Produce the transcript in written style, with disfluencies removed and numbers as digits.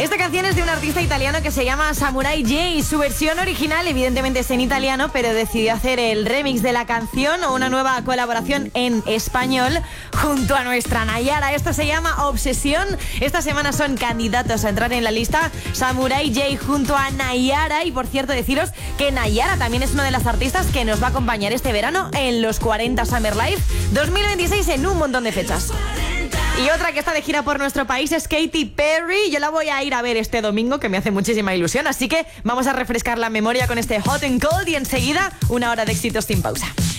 Esta canción es de un artista italiano que se llama Samurai J. Su versión original evidentemente es en italiano, pero decidió hacer el remix de la canción o una nueva colaboración en español junto a nuestra Nayara. Esto se llama Obsesión. Esta semana son candidatos a entrar en la lista Samurai J junto a Nayara. Y por cierto, deciros que Nayara también es una de las artistas que nos va a acompañar este verano en los 40 Summer Live 2026 en un montón de fechas. Y otra que está de gira por nuestro país es Katy Perry. Yo la voy a ir a ver este domingo, que me hace muchísima ilusión. Así que vamos a refrescar la memoria con este Hot and Cold y enseguida una hora de éxitos sin pausa.